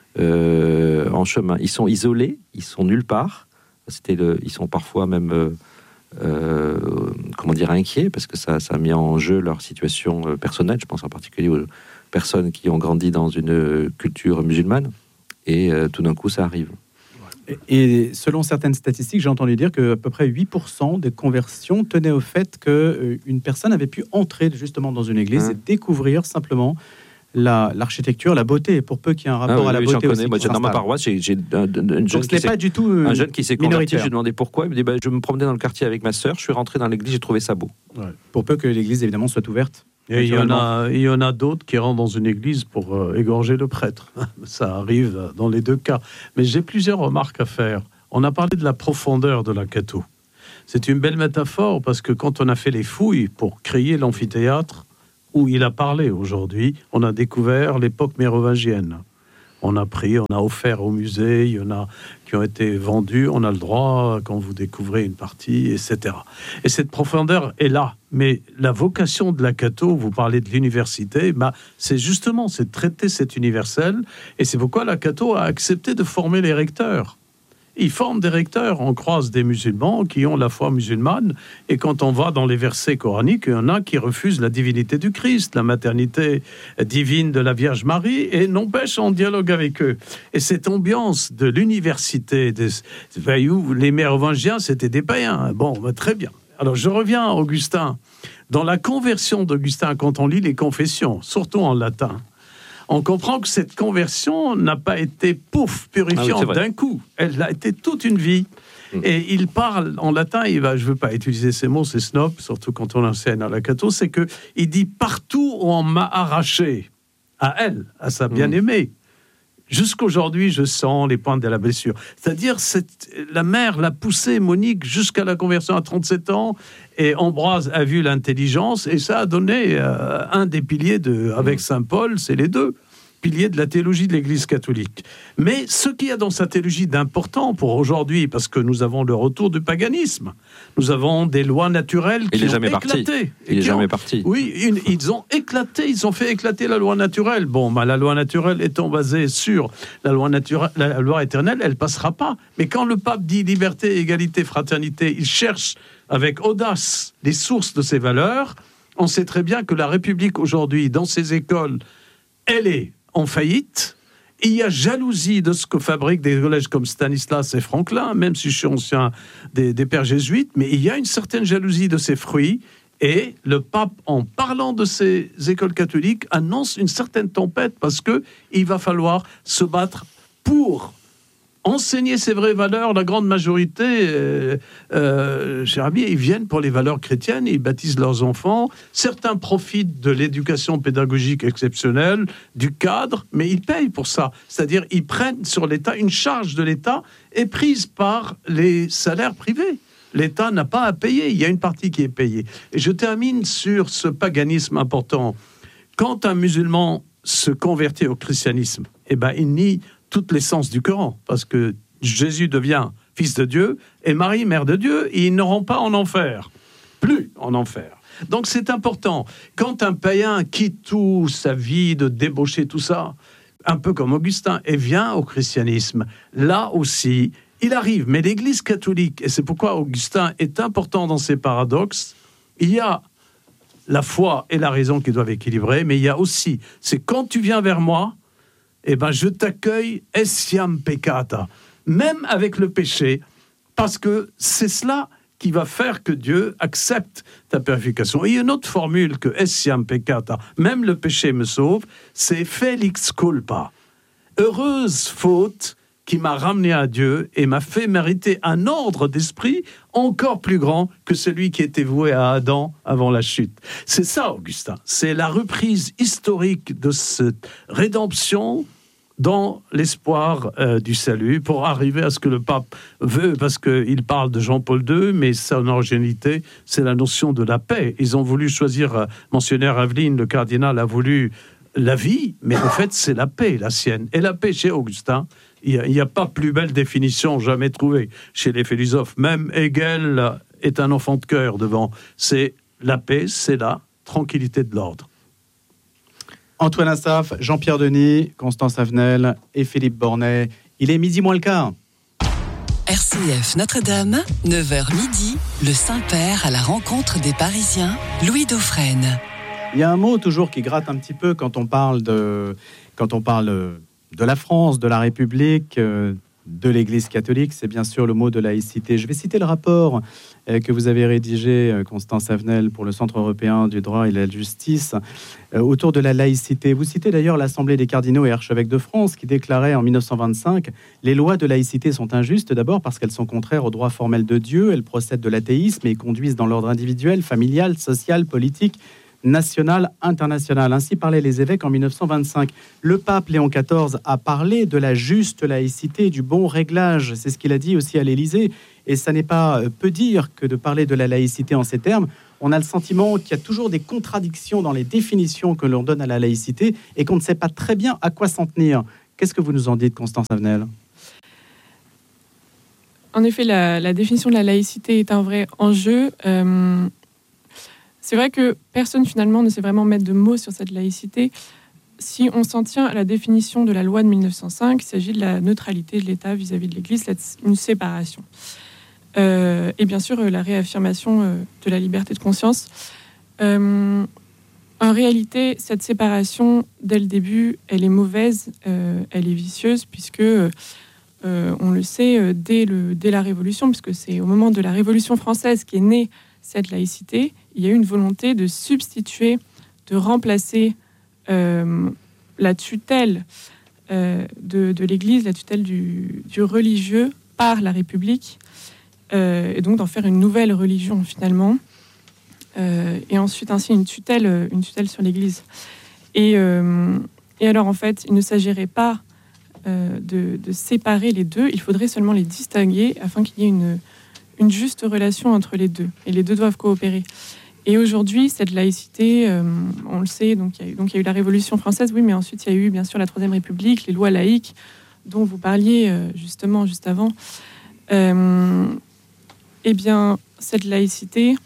euh, en chemin. Ils sont isolés, ils sont nulle part. C'était le, ils sont parfois même euh, euh, comment dire inquiets parce que ça, ça a mis en jeu leur situation euh, personnelle. Je pense en particulier aux personnes qui ont grandi dans une euh, culture musulmane et euh, tout d'un coup ça arrive. et selon certaines statistiques, j'ai entendu dire que à peu près huit pour cent des conversions tenaient au fait qu'une personne avait pu entrer justement dans une église Hein. et découvrir simplement la, l'architecture, la beauté, pour peu qu'il y ait un rapport Ah oui, à la oui, beauté j'en connais. aussi Moi, qui dans ma s'installe. paroisse, j'ai, j'ai un, un jeune Donc ce qui n'est s'est, pas du tout euh, un jeune qui s'est converti. minoritaire. J'ai demandé pourquoi. Il me dit bah, je me promenais dans le quartier avec ma sœur. Je suis rentré dans l'église. J'ai trouvé ça beau. Pour peu que l'église évidemment soit ouverte. Et il y en a, il y en a d'autres qui rentrent dans une église pour euh, égorger le prêtre. Ça arrive dans les deux cas. Mais j'ai plusieurs remarques à faire. On a parlé de la profondeur de la catho. C'est une belle métaphore parce que quand on a fait les fouilles pour créer l'amphithéâtre où il a parlé aujourd'hui, on a découvert l'époque mérovingienne. On a pris, on a offert au musée, il y en a qui ont été vendus, on a le droit, quand vous découvrez une partie, et cetera. Et cette profondeur est là. Mais la vocation de la catho, vous parlez de l'université, bah, c'est justement, c'est de traiter cet universel, et c'est pourquoi la catho a accepté de former les recteurs. Ils forment des recteurs, on croise des musulmans qui ont la foi musulmane, et quand on va dans les versets coraniques, il y en a qui refusent la divinité du Christ, la maternité divine de la Vierge Marie, et n'empêchent en dialogue avec eux. Et cette ambiance de l'université, des, les mérovingiens, c'était des païens. Bon, bah, très bien. Alors je reviens à Augustin. Dans la conversion d'Augustin, quand on lit les confessions, surtout en latin, on comprend que cette conversion n'a pas été pouf, purifiante Ah oui, d'un coup. Elle a été toute une vie. Mmh. Et il parle en latin, il va, je ne veux pas utiliser ces mots, c'est snob, surtout quand on enseigne à la catho, c'est qu'il dit partout où on m'a arraché, à elle, à sa bien-aimée. Mmh. Jusqu'aujourd'hui, je sens les pointes de la blessure. C'est-à-dire, cette, la mère l'a poussé, Monique, jusqu'à la conversion à trente-sept ans, et Ambroise a vu l'intelligence, et ça a donné euh, un des piliers, de, avec Saint Paul, c'est les deux piliers de la théologie de l'Église catholique. Mais ce qu'il y a dans sa théologie d'important pour aujourd'hui, parce que nous avons le retour du paganisme, nous avons des lois naturelles qui Il est ont jamais éclaté. parti. Il est jamais ont, parti. Oui, une, ils ont éclaté, ils ont fait éclater la loi naturelle. Bon, bah, la loi naturelle étant basée sur la loi, naturelle, la loi éternelle, elle passera pas. Mais quand le pape dit liberté, égalité, fraternité, il cherche avec audace les sources de ces valeurs. On sait très bien que la République aujourd'hui, dans ses écoles, elle est en faillite. Il y a jalousie de ce que fabriquent des collèges comme Stanislas et Franklin, même si je suis ancien des, des pères jésuites, mais il y a une certaine jalousie de ces fruits. Et le pape, en parlant de ces écoles catholiques, annonce une certaine tempête parce que il va falloir se battre pour enseigner ces vraies valeurs. La grande majorité, euh, euh, cher ami, ils viennent pour les valeurs chrétiennes, ils baptisent leurs enfants. Certains profitent de l'éducation pédagogique exceptionnelle, du cadre, mais ils payent pour ça. C'est-à-dire, ils prennent sur l'État, une charge de l'État est prise par les salaires privés. L'État n'a pas à payer, il y a une partie qui est payée. Et je termine sur ce paganisme important. Quand un musulman se convertit au christianisme, eh ben, il nie toute l'essence du Coran, parce que Jésus devient fils de Dieu et Marie, mère de Dieu, et ils n'auront pas en enfer, plus en enfer. Donc c'est important. Quand un païen quitte tout, sa vie de débauché, tout ça, un peu comme Augustin, et vient au christianisme, là aussi, il arrive. Mais l'Église catholique, et c'est pourquoi Augustin est important dans ses paradoxes, il y a la foi et la raison qui doivent équilibrer, mais il y a aussi, c'est quand tu viens vers moi, eh ben je t'accueille essiam peccata, même avec le péché, parce que c'est cela qui va faire que Dieu accepte ta purification. Et il y a une autre formule que essiam peccata, même le péché me sauve, c'est felix culpa, heureuse faute qui m'a ramené à Dieu et m'a fait mériter un ordre d'esprit encore plus grand que celui qui était voué à Adam avant la chute. C'est ça, Augustin. C'est la reprise historique de cette rédemption dans l'espoir euh, du salut pour arriver à ce que le pape veut, parce qu'il parle de Jean-Paul deux, mais son originalité, c'est la notion de la paix. Ils ont voulu choisir, euh, monseigneur Aveline, le cardinal, a voulu la vie, mais en fait, c'est la paix, la sienne. Et la paix, chez Augustin, il n'y a, a pas plus belle définition jamais trouvée chez les philosophes. Même Hegel est un enfant de cœur devant. C'est la paix, c'est la tranquillité de l'ordre. Antoine Assaf, Jean-Pierre Denis, Constance Avenel et Philippe Bornet. Il est midi moins le quart. R C F Notre-Dame, neuf heures midi, le Saint-Père à la rencontre des Parisiens, Louis Dauphren. Il y a un mot toujours qui gratte un petit peu quand on parle de, quand on parle de la France, de la République, de l'Église catholique, c'est bien sûr le mot de laïcité. Je vais citer le rapport que vous avez rédigé, Constance Avenel, pour le Centre européen du droit et de la justice, autour de la laïcité. Vous citez d'ailleurs l'Assemblée des cardinaux et archevêques de France, qui déclarait en mille neuf cent vingt-cinq « Les lois de laïcité sont injustes, d'abord parce qu'elles sont contraires au droit formel de Dieu, elles procèdent de l'athéisme et conduisent dans l'ordre individuel, familial, social, politique, national, international ». Ainsi parlaient les évêques en mille neuf cent vingt-cinq. Le pape Léon quatorze a parlé de la juste laïcité, du bon réglage. C'est ce qu'il a dit aussi à l'Élysée. Et ça n'est pas peu dire que de parler de la laïcité en ces termes. On a le sentiment qu'il y a toujours des contradictions dans les définitions que l'on donne à la laïcité et qu'on ne sait pas très bien à quoi s'en tenir. Qu'est-ce que vous nous en dites, Constance Avenel ? En effet, la, la définition de la laïcité est un vrai enjeu. Euh... C'est vrai que personne, finalement, ne sait vraiment mettre de mots sur cette laïcité. Si on s'en tient à la définition de la loi de mille neuf cent cinq, il s'agit de la neutralité de l'État vis-à-vis de l'Église, une séparation. Euh, et bien sûr, la réaffirmation euh, de la liberté de conscience. Euh, en réalité, cette séparation, dès le début, elle est mauvaise, euh, elle est vicieuse, puisque, euh, on le sait, euh, dès, le, dès la Révolution, puisque c'est au moment de la Révolution française qu'est née cette laïcité, il y a eu une volonté de substituer, de remplacer euh, la tutelle euh, de, de l'Église, la tutelle du, du religieux par la République, euh, et donc d'en faire une nouvelle religion finalement, euh, et ensuite ainsi une tutelle, une tutelle sur l'Église. Et, euh, et alors en fait, il ne s'agirait pas euh, de, de séparer les deux, il faudrait seulement les distinguer afin qu'il y ait une, une juste relation entre les deux, et les deux doivent coopérer. Et aujourd'hui, cette laïcité, euh, on le sait, donc il y a eu, donc il y a eu la Révolution française, oui, mais ensuite il y a eu bien sûr la Troisième République, les lois laïques dont vous parliez euh, justement juste avant. Euh, eh bien, cette laïcité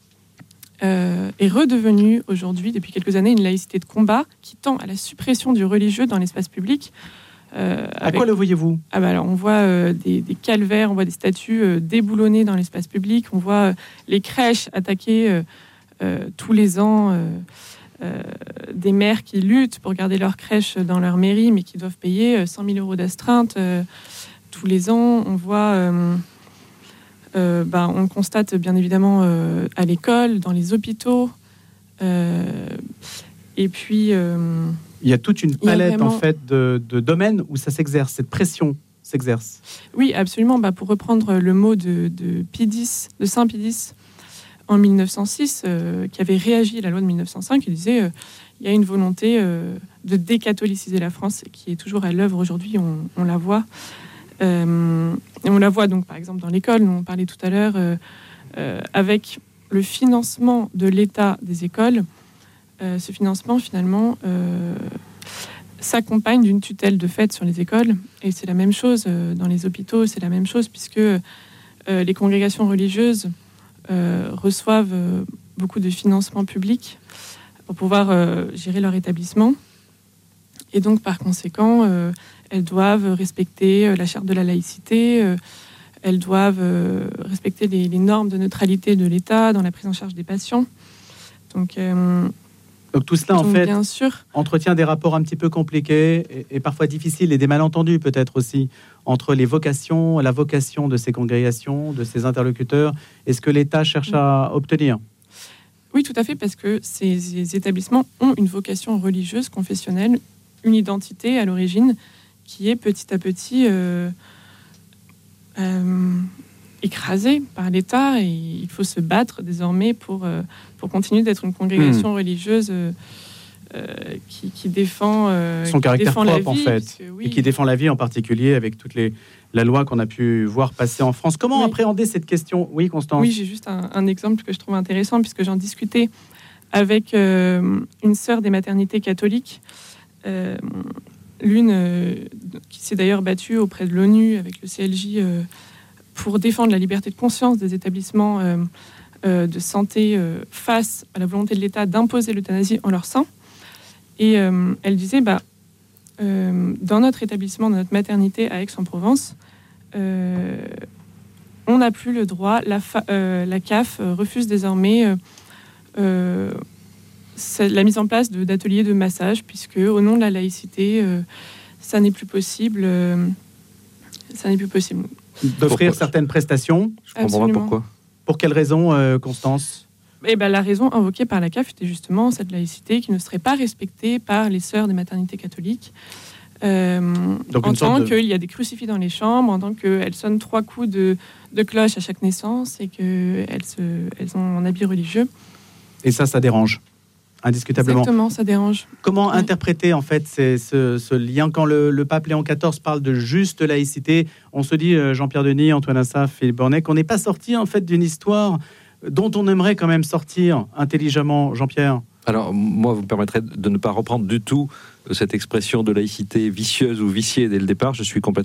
euh, est redevenue aujourd'hui, depuis quelques années, une laïcité de combat qui tend à la suppression du religieux dans l'espace public. Euh, à avec... quoi le voyez-vous ? Ah bah alors, on voit euh, des, des calvaires, on voit des statues euh, déboulonnées dans l'espace public, on voit euh, les crèches attaquées euh, euh, tous les ans, euh, euh, des mères qui luttent pour garder leur crèche dans leur mairie, mais qui doivent payer euh, cent mille euros d'astreinte euh, tous les ans. On voit, euh, euh, bah, on le constate bien évidemment euh, à l'école, dans les hôpitaux, euh, et puis... Euh, Il y a toute une palette vraiment... en fait de, de domaines où ça s'exerce, cette pression s'exerce. Oui, absolument. Bah, pour reprendre le mot de, de Pie-X, de Saint Pie-X, en mille neuf cent six, euh, qui avait réagi à la loi de mille neuf cent cinq, il disait euh, il y a une volonté euh, de décatholiciser la France, qui est toujours à l'œuvre aujourd'hui. On, on la voit, euh, et on la voit donc par exemple dans l'école. Dont on parlait tout à l'heure, euh, euh, avec le financement de l'État des écoles. Euh, ce financement, finalement, euh, s'accompagne d'une tutelle de fait sur les écoles. Et c'est la même chose euh, dans les hôpitaux, c'est la même chose, puisque euh, les congrégations religieuses euh, reçoivent euh, beaucoup de financement public pour pouvoir euh, gérer leur établissement. Et donc, par conséquent, euh, elles doivent respecter euh, la charte de la laïcité, euh, elles doivent euh, respecter les, les normes de neutralité de l'État dans la prise en charge des patients. Donc, euh, donc tout cela, donc, en fait, bien sûr, entretient des rapports un petit peu compliqués et, et parfois difficiles et des malentendus peut-être aussi entre les vocations, la vocation de ces congrégations, de ces interlocuteurs, et ce que l'État cherche à obtenir. Oui, tout à fait, parce que ces, ces établissements ont une vocation religieuse, confessionnelle, une identité à l'origine qui est petit à petit euh, euh, écrasée par l'État, et il faut se battre désormais pour, euh, pour continuer d'être une congrégation mmh. religieuse euh, euh, qui, qui défend euh, son qui caractère défend propre la vie, en fait, puisque, oui, et qui défend la vie en particulier avec toutes les la loi qu'on a pu voir passer en France. Comment oui. appréhender cette question? Oui, Constance. Oui, j'ai juste un, un exemple que je trouve intéressant, puisque j'en discutais avec euh, une sœur des maternités catholiques, euh, l'une euh, qui s'est d'ailleurs battue auprès de l'ONU avec le C L J euh, pour défendre la liberté de conscience des établissements euh, euh, de santé euh, face à la volonté de l'État d'imposer l'euthanasie en leur sein. Et euh, elle disait, bah, euh, dans notre établissement, dans notre maternité à Aix-en-Provence, euh, on n'a plus le droit, la, fa- euh, la C A F refuse désormais euh, euh, la mise en place de, d'ateliers de massage, puisque au nom de la laïcité, euh, ça n'est plus possible. Euh, ça n'est plus possible. D'offrir pourquoi certaines prestations. Je comprends pas pourquoi. Pour quelle raison, euh, Constance? Eh ben, la raison invoquée par la C A F était justement cette laïcité qui ne serait pas respectée par les sœurs des maternités catholiques. Euh, Donc en tant de... qu'il y a des crucifix dans les chambres, en tant qu'elles sonnent trois coups de, de cloche à chaque naissance et qu'elles se, elles ont un habit religieux. Et ça, ça dérange, indiscutablement. Exactement, ça dérange. Comment oui. interpréter en fait ces, ce, ce lien quand le, le pape Léon quatorze parle de juste laïcité? On se dit, Jean-Pierre Denis, Antoine Assaf, Philippe Bornet, qu'on n'est pas sorti en fait d'une histoire dont on aimerait quand même sortir intelligemment, Jean-Pierre. Alors, moi, vous me permettrez de ne pas reprendre du tout cette expression de laïcité vicieuse ou viciée dès le départ. Je suis complètement